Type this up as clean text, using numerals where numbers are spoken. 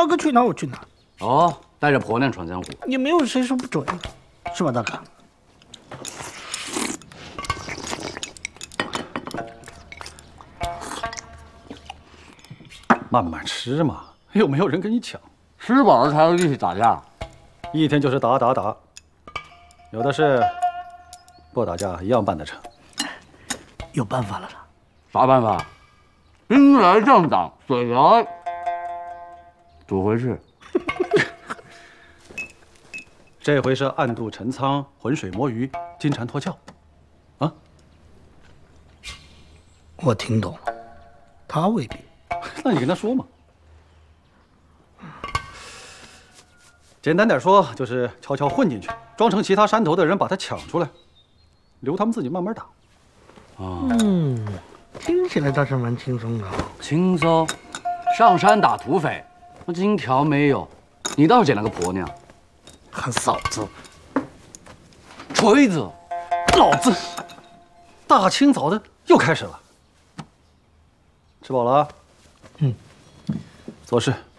大哥去哪我去哪。 哦，带着婆娘闯江湖， 也没有谁说不准，是吧，大哥？ 慢慢吃嘛，又没有人跟你抢。 吃饱了才有力气打架。 一天就是打，有的是不打架一样办得成。 有办法了啦！ 啥办法？兵来将挡，水来堵回去。 这回是暗度陈仓，浑水摸鱼，金蝉脱壳。啊？ 我听懂了，他未必。 那你跟他说嘛。简单点说，就是悄悄混进去，装成其他山头的人把他抢出来，留他们自己慢慢打。 听起来倒是蛮轻松的。 轻松，上山打土匪，那金条没有，你倒是捡了个婆娘。 看嫂子， 锤子， 老子大清早的又开始了。吃饱了啊？做事。